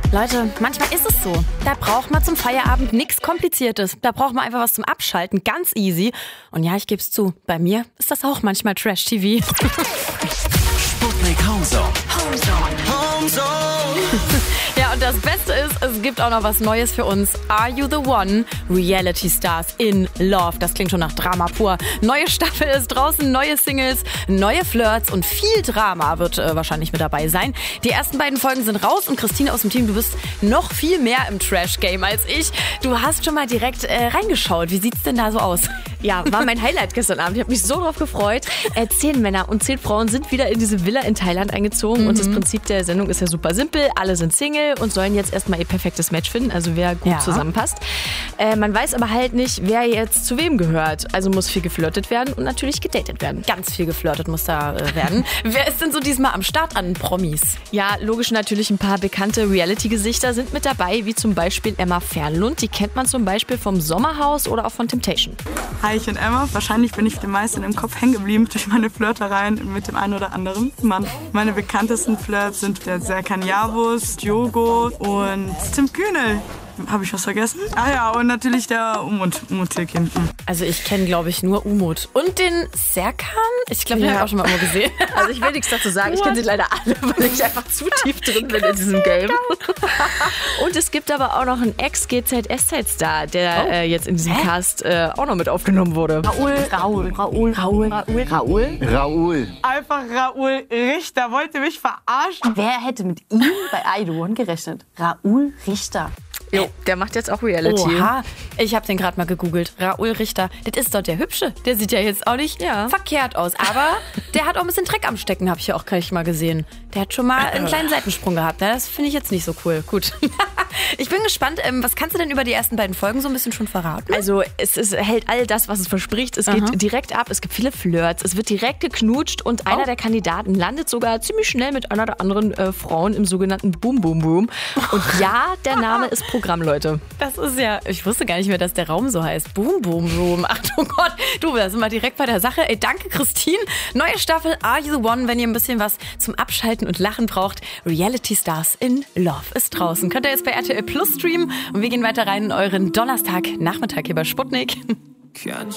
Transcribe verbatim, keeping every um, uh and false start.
Leute, manchmal ist es so. Da braucht man zum Feierabend nichts Kompliziertes. Da braucht man einfach was zum Abschalten, ganz easy. Und ja, ich geb's zu, bei mir ist das auch manchmal Trash-T V. Sputnik Homezone. Homezone. Homezone. Ja, und das Beste ist, es gibt auch noch was Neues für uns. Are You The One? Reality Stars in Love. Das klingt schon nach Drama pur. Neue Staffel ist draußen, neue Singles, neue Flirts und viel Drama wird äh, wahrscheinlich mit dabei sein. Die ersten beiden Folgen sind raus und Christine aus dem Team, du bist noch viel mehr im Trash-Game als ich. Du hast schon mal direkt äh, reingeschaut. Wie sieht's denn da so aus? Ja, war mein Highlight gestern Abend. Ich habe mich so drauf gefreut. Äh, zehn Männer und zehn Frauen sind wieder in diese Villa in Thailand eingezogen. Mhm. Und das Prinzip der Sendung ist ja super simpel. Alle sind Single und sollen jetzt erstmal ihr perfektes Match finden, also wer gut ja. zusammenpasst. Äh, man weiß aber halt nicht, wer jetzt zu wem gehört. Also muss viel geflirtet werden und natürlich gedatet werden. Ganz viel geflirtet muss da äh, werden. Wer ist denn so diesmal am Start an Promis? Ja, logisch natürlich ein paar bekannte Reality-Gesichter sind mit dabei, wie zum Beispiel Emma Fernlund. Die kennt man zum Beispiel vom Sommerhaus oder auch von Temptation. Hi, ich bin Emma. Wahrscheinlich bin ich den meisten im Kopf hängen geblieben durch meine Flirtereien mit dem einen oder anderen Mann. Meine bekanntesten Flirts sind der Serkan Yavuz, Diogo und Tim Kühnel. Habe ich was vergessen? Ah ja, und natürlich der Umut, Umut Tilkin. Also ich kenne, glaube ich, nur Umut. Und den Serkan? Ich glaube, den ja. habe ich auch schon mal irgendwo gesehen. Also ich will nichts dazu sagen. Ich kenne sie leider alle, weil ich einfach zu tief drin bin in diesem Game. Und es gibt aber auch noch einen Ex-G Z S-Star, der oh. äh, jetzt in diesem Hä? Cast äh, auch noch mit aufgenommen wurde. Raoul. Raoul. Raoul. Raoul. Raoul. Raoul. Raoul. Einfach Raoul Richter. Wollte mich verarschen. Wer hätte mit ihm bei I D One gerechnet? Raoul Richter. Jo, der macht jetzt auch Reality. Oha, ich habe den gerade mal gegoogelt. Raoul Richter, das ist doch der Hübsche. Der sieht ja jetzt auch nicht ja. verkehrt aus. Aber der hat auch ein bisschen Dreck am Stecken, habe ich ja auch gleich mal gesehen. Der hat schon mal einen kleinen Seitensprung gehabt. Das finde ich jetzt nicht so cool. Gut. Ich bin gespannt, was kannst du denn über die ersten beiden Folgen so ein bisschen schon verraten? Also es, es hält all das, was es verspricht. Es Aha. geht direkt ab, es gibt viele Flirts, es wird direkt geknutscht und einer oh. der Kandidaten landet sogar ziemlich schnell mit einer der anderen äh, Frauen im sogenannten Boom Boom Boom. Und ja, der Name ist Programm, Leute. Das ist ja, ich wusste gar nicht mehr, dass der Raum so heißt. Boom Boom Boom. Achtung Gott, du, wir sind mal direkt bei der Sache. Ey, danke Christine. Neue Staffel Are You The One, wenn ihr ein bisschen was zum Abschalten und Lachen braucht. Reality Stars in Love ist draußen. Könnt ihr jetzt bei R T L Plus streamen und wir gehen weiter rein in euren Donnerstag-Nachmittag hier bei Sputnik.